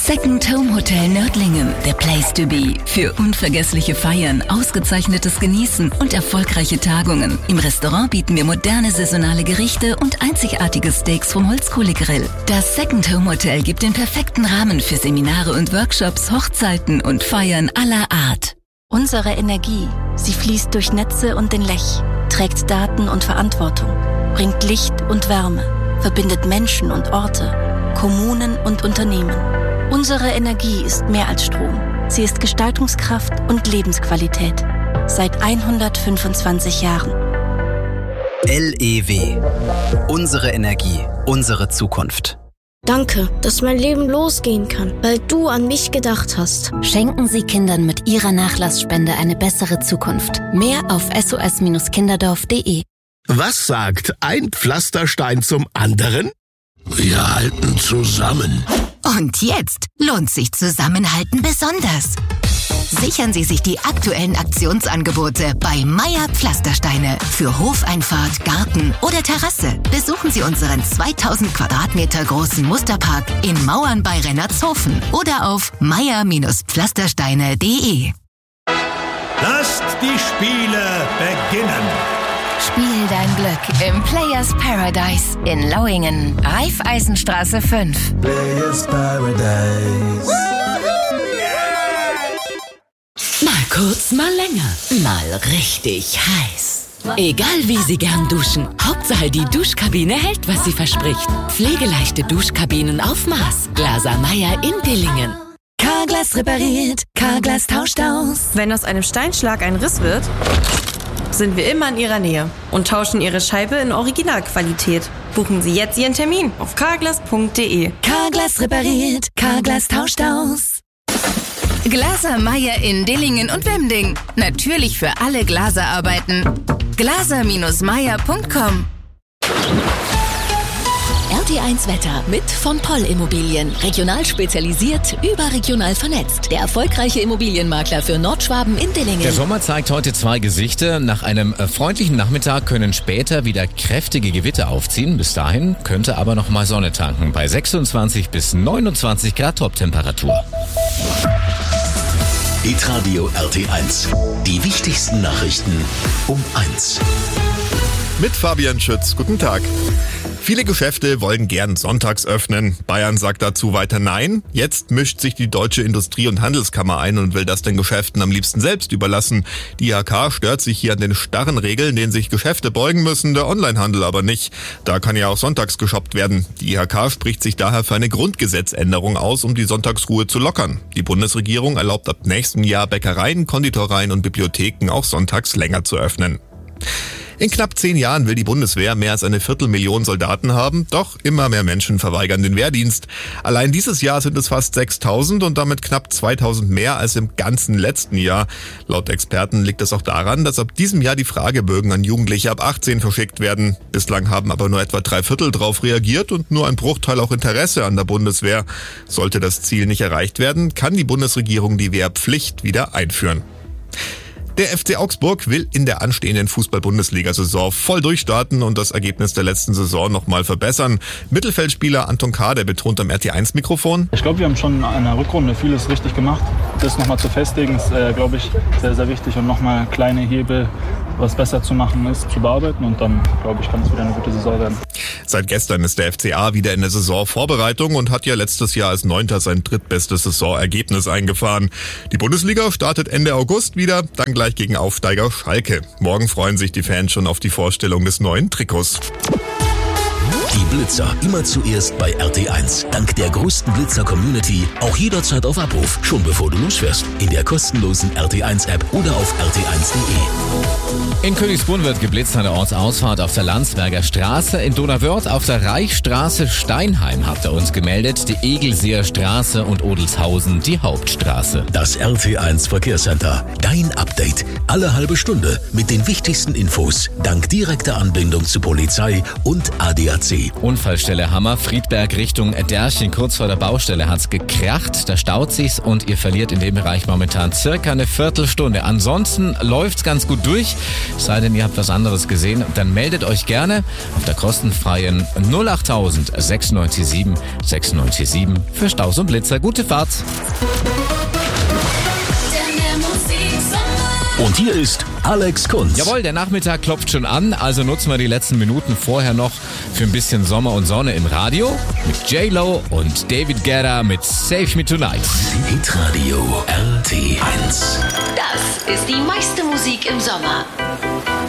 Second Home Hotel Nördlingen, der Place to be. Für unvergessliche Feiern, ausgezeichnetes Genießen und erfolgreiche Tagungen. Im Restaurant bieten wir moderne saisonale Gerichte und einzigartige Steaks vom Holzkohlegrill. Das Second Home Hotel gibt den perfekten Rahmen für Seminare und Workshops, Hochzeiten und Feiern aller Art. Unsere Energie, sie fließt durch Netze und den Lech, trägt Daten und Verantwortung, bringt Licht und Wärme, verbindet Menschen und Orte, Kommunen und Unternehmen. Unsere Energie ist mehr als Strom. Sie ist Gestaltungskraft und Lebensqualität. Seit 125 Jahren. LEW. Unsere Energie, unsere Zukunft. Danke, dass mein Leben losgehen kann, weil du an mich gedacht hast. Schenken Sie Kindern mit Ihrer Nachlassspende eine bessere Zukunft. Mehr auf sos-kinderdorf.de. Was sagt ein Pflasterstein zum anderen? Wir halten zusammen. Und jetzt lohnt sich Zusammenhalten besonders. Sichern Sie sich die aktuellen Aktionsangebote bei Meier Pflastersteine für Hofeinfahrt, Garten oder Terrasse. Besuchen Sie unseren 2000 Quadratmeter großen Musterpark in Mauern bei Rennertshofen oder auf meier-pflastersteine.de. Lasst die Spiele beginnen. Spiel dein Glück im Players Paradise in Lauingen, Raiffeisenstraße 5. Players Paradise. Mal kurz, mal länger, mal richtig heiß. Egal wie Sie gern duschen, Hauptsache die Duschkabine hält, was sie verspricht. Pflegeleichte Duschkabinen auf Maß. Glaser Meier in Dillingen. Carglass repariert, Carglass tauscht aus. Wenn aus einem Steinschlag ein Riss wird, sind wir immer in Ihrer Nähe und tauschen Ihre Scheibe in Originalqualität. Buchen Sie jetzt Ihren Termin auf carglass.de. Carglass repariert, Carglass tauscht aus. Glaser Meier in Dillingen und Wemding. Natürlich für alle Glaserarbeiten. glaser-meier.com. RT1 Wetter mit von Poll Immobilien. Regional spezialisiert, überregional vernetzt. Der erfolgreiche Immobilienmakler für Nordschwaben in Dillingen. Der Sommer zeigt heute zwei Gesichter. Nach einem freundlichen Nachmittag können später wieder kräftige Gewitter aufziehen. Bis dahin könnte aber noch mal Sonne tanken. Bei 26 bis 29 Grad Toptemperatur. Hitradio RT1. Die wichtigsten Nachrichten um 1. Mit Fabian Schütz. Guten Tag. Viele Geschäfte wollen gern sonntags öffnen. Bayern sagt dazu weiter Nein. Jetzt mischt sich die Deutsche Industrie- und Handelskammer ein und will das den Geschäften am liebsten selbst überlassen. Die IHK stört sich hier an den starren Regeln, denen sich Geschäfte beugen müssen, der Onlinehandel aber nicht. Da kann ja auch sonntags geshoppt werden. Die IHK spricht sich daher für eine Grundgesetzänderung aus, um die Sonntagsruhe zu lockern. Die Bundesregierung erlaubt ab nächstem Jahr Bäckereien, Konditoreien und Bibliotheken auch sonntags länger zu öffnen. In knapp 10 Jahren will die Bundeswehr mehr als 250.000 Soldaten haben, doch immer mehr Menschen verweigern den Wehrdienst. Allein dieses Jahr sind es fast 6.000 und damit knapp 2.000 mehr als im ganzen letzten Jahr. Laut Experten liegt es auch daran, dass ab diesem Jahr die Fragebögen an Jugendliche ab 18 verschickt werden. Bislang haben aber nur etwa 3/4 darauf reagiert und nur ein Bruchteil auch Interesse an der Bundeswehr. Sollte das Ziel nicht erreicht werden, kann die Bundesregierung die Wehrpflicht wieder einführen. Der FC Augsburg will in der anstehenden Fußball-Bundesliga-Saison voll durchstarten und das Ergebnis der letzten Saison nochmal verbessern. Mittelfeldspieler Anton Kade betont am RT1-Mikrofon. Ich glaube, wir haben schon in der Rückrunde vieles richtig gemacht. Das nochmal zu festigen ist, glaube ich, sehr, sehr wichtig und nochmal kleine Hebel, was besser zu machen ist, zu bearbeiten und dann, glaube ich, kann es wieder eine gute Saison werden. Seit gestern ist der FCA wieder in der Saisonvorbereitung und hat ja letztes Jahr als 9. sein drittbestes Saisonergebnis eingefahren. Die Bundesliga startet Ende August wieder, dann gleich gegen Aufsteiger Schalke. Morgen freuen sich die Fans schon auf die Vorstellung des neuen Trikots. Die Blitzer immer zuerst bei RT1. Dank der größten Blitzer-Community auch jederzeit auf Abruf. Schon bevor du losfährst. In der kostenlosen RT1-App oder auf rt1.de. In Königsbrunn wird geblitzt an der Ortsausfahrt auf der Landsberger Straße. In Donauwörth auf der Reichsstraße Steinheim habt ihr uns gemeldet. Die Egelseer Straße und Odelshausen die Hauptstraße. Das RT1 Verkehrscenter. Dein Update. Alle halbe Stunde mit den wichtigsten Infos. Dank direkter Anbindung zu Polizei und ADAC ADAC. Unfallstelle Hammer, Friedberg Richtung Därchen, kurz vor der Baustelle hat's gekracht, da staut sich's und ihr verliert in dem Bereich momentan circa eine Viertelstunde. Ansonsten läuft's ganz gut durch, sei denn ihr habt was anderes gesehen, dann meldet euch gerne auf der kostenfreien 08000 697 697 für Staus und Blitzer. Gute Fahrt! Und hier ist Alex Kunz. Jawohl, der Nachmittag klopft schon an, also nutzen wir die letzten Minuten vorher noch für ein bisschen Sommer und Sonne im Radio mit J-Lo und David Guetta mit Save Me Tonight. Hitradio RT1. Das ist die meiste Musik im Sommer.